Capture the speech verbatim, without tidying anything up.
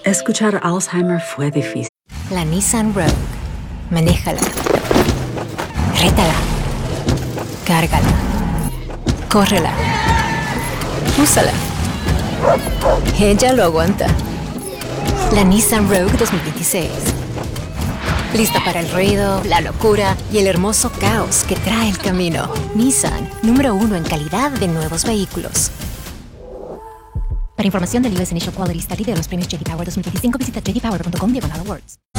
Escuchar Alzheimer fue difícil. La Nissan Rogue. Manéjala. Rétala. Cárgala. Córrela. Úsala. Ella lo aguanta. La Nissan Rogue dos mil veintiséis. Lista para el ruido, la locura y el hermoso caos que trae el camino. Nissan, número uno en calidad de nuevos vehículos. Para información del U S Initial Quality Study de los premios J D Power dos mil veinticinco, visita j d power punto com diagonal awards.